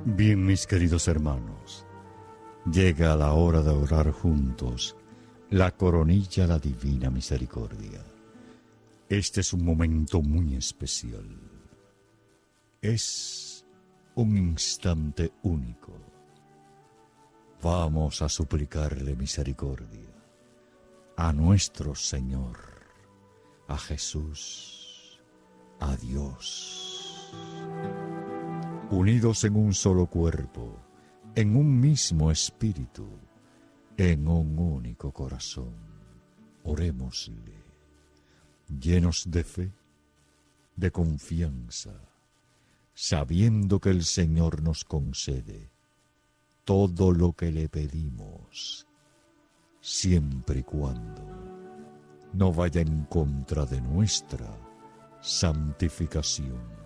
Bien, mis queridos hermanos, llega la hora de orar juntos la coronilla a la Divina Misericordia. Este es un momento muy especial. Es un instante único. Vamos a suplicarle misericordia a nuestro Señor, a Jesús, a Dios. Unidos en un solo cuerpo, en un mismo espíritu, en un único corazón, orémosle, llenos de fe, de confianza, sabiendo que el Señor nos concede todo lo que le pedimos, siempre y cuando no vaya en contra de nuestra santificación.